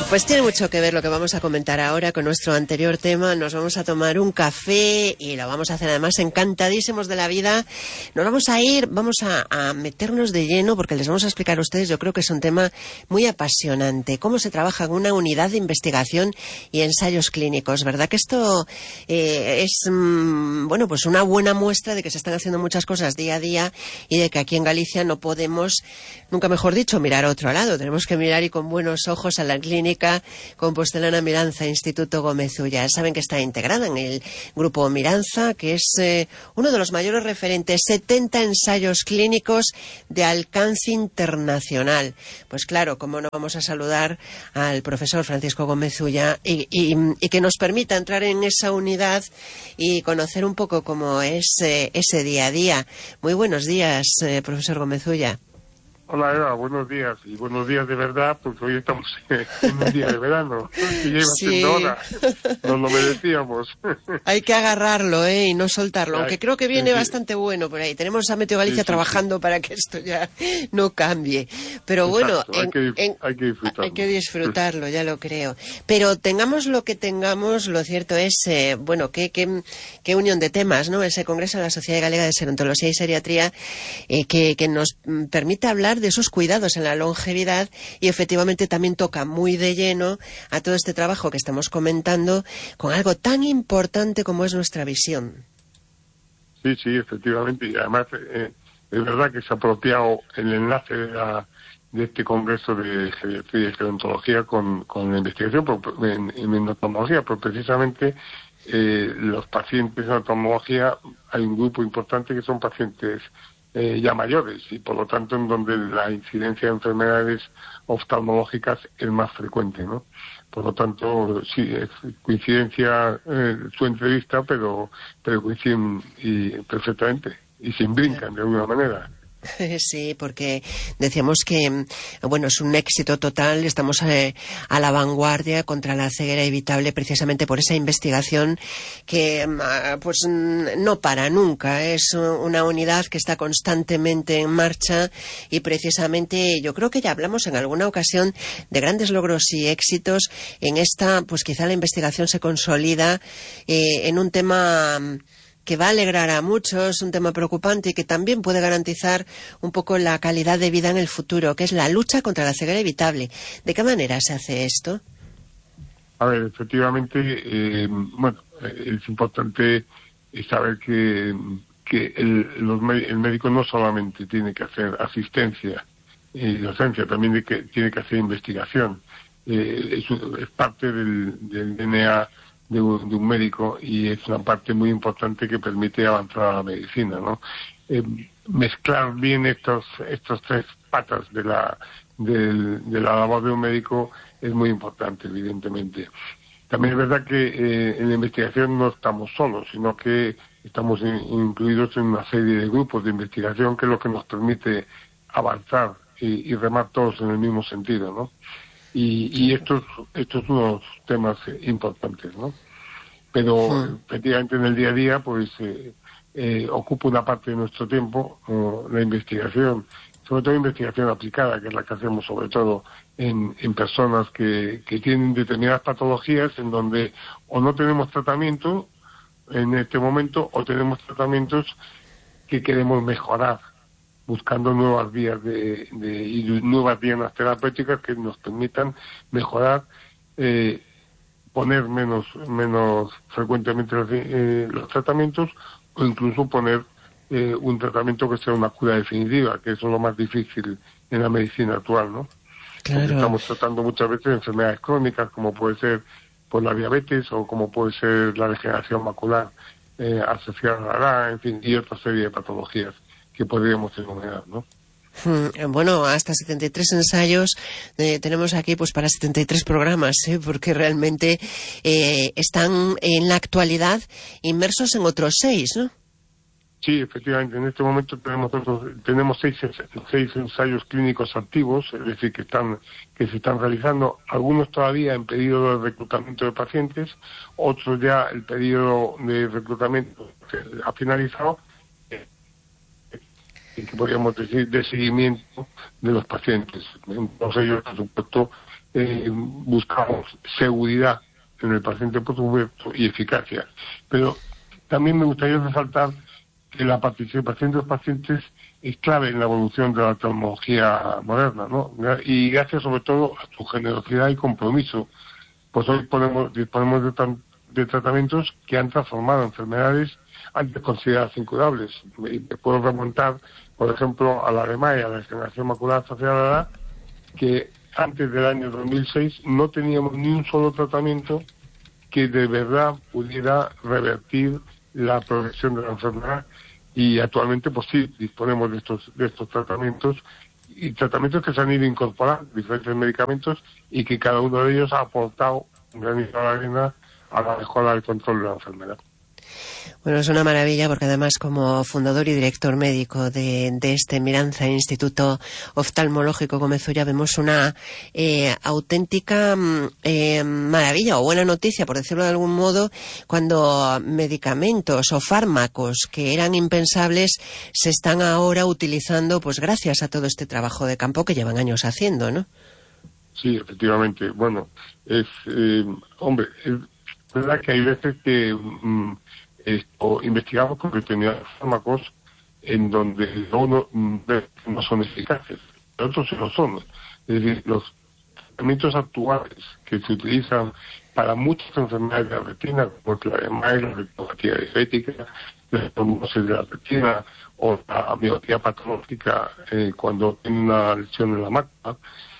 Pues tiene mucho que ver lo que vamos a comentar ahora con nuestro anterior tema. Nos vamos a tomar un café y lo vamos a hacer además encantadísimos de la vida. Nos vamos a ir, vamos a meternos de lleno porque les vamos a explicar a ustedes, yo creo que es un tema muy apasionante. Cómo se trabaja en una unidad de investigación y ensayos clínicos, ¿verdad? Que esto es, bueno, pues una buena muestra de que se están haciendo muchas cosas día a día y de que aquí en Galicia no podemos, nunca mejor dicho, mirar a otro lado. Tenemos que mirar y con buenos ojos a la clínica Compostelana Miranza, Instituto Gómez Ulla. Saben que está integrada en el grupo Miranza, que es uno de los mayores referentes, 70 ensayos clínicos de alcance internacional. Pues claro, cómo no vamos a saludar al profesor Francisco Gómez Ulla y que nos permita entrar en esa unidad y conocer un poco cómo es ese día a día. Muy buenos días, profesor Gómez Ulla. Hola Eva, buenos días, y buenos días de verdad, porque hoy estamos en un día de verano, que lleva siendo hora, nos lo merecíamos. Hay que agarrarlo, y no soltarlo, aunque creo que viene bastante bueno por ahí. Tenemos a Meteo Galicia trabajando para que esto ya no cambie. Pero bueno, hay que disfrutarlo. Hay que disfrutarlo, ya lo creo. Pero tengamos lo que tengamos, lo cierto es, bueno, qué unión de temas, ¿no? Ese Congreso de la Sociedad Galega de Gerontología y Geriatría, que nos permite hablar de esos cuidados en la longevidad y efectivamente también toca muy de lleno a todo este trabajo que estamos comentando con algo tan importante como es nuestra visión. Sí, efectivamente, y además es verdad que se ha apropiado el enlace de este Congreso de Geriatría y Gerontología con la investigación en oftalmología, pero precisamente los pacientes en oftalmología, hay un grupo importante que son pacientes ya mayores y por lo tanto en donde la incidencia de enfermedades oftalmológicas es más frecuente, ¿no? Por lo tanto, sí, es coincidencia su entrevista, pero coinciden perfectamente y se brincan de alguna manera. Sí, porque decíamos que, bueno, es un éxito total, estamos a la vanguardia contra la ceguera evitable precisamente por esa investigación que pues no para nunca, es una unidad que está constantemente en marcha y precisamente yo creo que ya hablamos en alguna ocasión de grandes logros y éxitos en esta, pues quizá la investigación se consolida en un tema que va a alegrar a muchos, un tema preocupante y que también puede garantizar un poco la calidad de vida en el futuro, que es la lucha contra la ceguera evitable. ¿De qué manera se hace esto? A ver, efectivamente, bueno, es importante saber que el médico no solamente tiene que hacer asistencia y docencia, también tiene que hacer investigación. Es parte del DNA de un médico y es una parte muy importante que permite avanzar a la medicina, ¿no? Mezclar bien estos tres patas de la labor de un médico es muy importante, evidentemente. También es verdad que en la investigación no estamos solos, sino que estamos incluidos en una serie de grupos de investigación que es lo que nos permite avanzar y remar todos en el mismo sentido, ¿no? Y estos unos temas importantes, ¿no? Pero efectivamente en el día a día pues ocupa una parte de nuestro tiempo la investigación, sobre todo investigación aplicada, que es la que hacemos sobre todo en personas que tienen determinadas patologías en donde o no tenemos tratamiento en este momento o tenemos tratamientos que queremos mejorar, buscando nuevas vías y nuevas vías terapéuticas que nos permitan mejorar, poner menos frecuentemente los tratamientos o incluso poner un tratamiento que sea una cura definitiva, que eso es lo más difícil en la medicina actual, ¿no? Claro. Porque estamos tratando muchas veces enfermedades crónicas, como puede ser por la diabetes o como puede ser la degeneración macular asociada a la edad, en fin, y otra serie de patologías que podríamos enumerar, ¿no? Bueno, hasta 73 ensayos tenemos aquí pues para 73 programas, porque realmente están en la actualidad inmersos en otros 6, ¿no? Sí, efectivamente, en este momento tenemos seis ensayos clínicos activos, es decir, que se están realizando, algunos todavía en periodo de reclutamiento de pacientes, otros ya el periodo de reclutamiento ha finalizado, que podríamos decir de seguimiento de los pacientes. Entonces ellos, por supuesto, buscamos seguridad en el paciente, por supuesto, y eficacia. Pero también me gustaría resaltar que la participación de los pacientes es clave en la evolución de la tecnología moderna, ¿no? Y gracias sobre todo a su generosidad y compromiso, pues hoy disponemos de tratamientos que han transformado enfermedades antes consideradas incurables. Me puedo remontar, por ejemplo, a la RMAE, a la degeneración macular asociada a la edad, que antes del año 2006 no teníamos ni un solo tratamiento que de verdad pudiera revertir la progresión de la enfermedad, y actualmente pues sí disponemos de estos tratamientos, y tratamientos que se han ido incorporando, diferentes medicamentos, y que cada uno de ellos ha aportado un granito de arena a la mejora del control de la enfermedad. Bueno, es una maravilla porque además como fundador y director médico de este Miranza Instituto Oftalmológico Gómez Ulla vemos una auténtica maravilla o buena noticia, por decirlo de algún modo, cuando medicamentos o fármacos que eran impensables se están ahora utilizando pues gracias a todo este trabajo de campo que llevan años haciendo, ¿no? Sí, efectivamente. Bueno, es verdad que hay veces que investigamos con determinados fármacos en donde uno no son eficaces, otros sí lo son. Es decir, los tratamientos actuales que se utilizan para muchas enfermedades de la retina, como la RMAE, la retinopatía diabética, la trombosis de la retina o la miopía patológica cuando tiene una lesión en la mácula,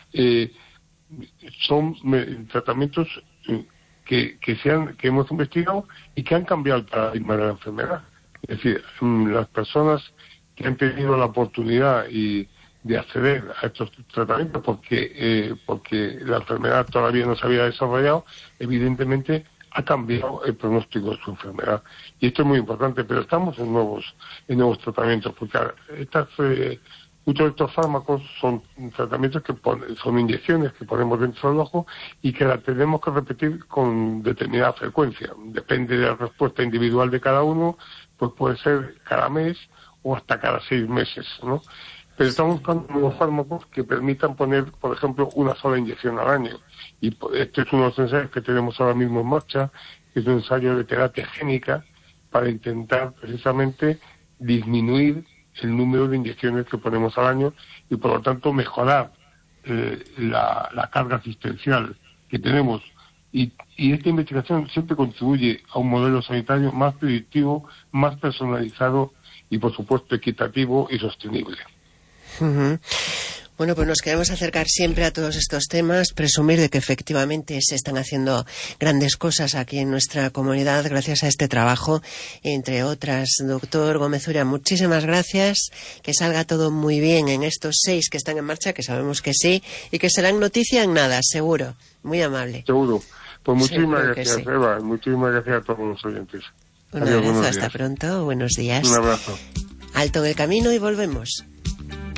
son tratamientos que hemos investigado y que han cambiado el paradigma de la enfermedad. Es decir, las personas que han tenido la oportunidad de acceder a estos tratamientos porque la enfermedad todavía no se había desarrollado, evidentemente ha cambiado el pronóstico de su enfermedad. Y esto es muy importante, pero estamos en nuevos tratamientos, porque muchos de estos fármacos son tratamientos son inyecciones que ponemos dentro del ojo y que las tenemos que repetir con determinada frecuencia. Depende de la respuesta individual de cada uno, pues puede ser cada mes o hasta cada 6 meses, ¿no? Pero estamos buscando nuevos fármacos que permitan poner, por ejemplo, una sola inyección al año. Y este es uno de los ensayos que tenemos ahora mismo en marcha, que es un ensayo de terapia génica para intentar precisamente disminuir el número de inyecciones que ponemos al año y por lo tanto mejorar la carga asistencial que tenemos, y esta investigación siempre contribuye a un modelo sanitario más predictivo, más personalizado y por supuesto equitativo y sostenible. Uh-huh. Bueno, pues nos queremos acercar siempre a todos estos temas, presumir de que efectivamente se están haciendo grandes cosas aquí en nuestra comunidad gracias a este trabajo, entre otras. Doctor Gómez Ulla, muchísimas gracias, que salga todo muy bien en estos 6 que están en marcha, que sabemos que sí, y que serán noticia en nada, seguro. Muy amable. Seguro. Pues muchísimas gracias, sí. Eva, muchísimas gracias a todos los oyentes. Un abrazo, hasta pronto, buenos días. Un abrazo. Alto en el camino y volvemos.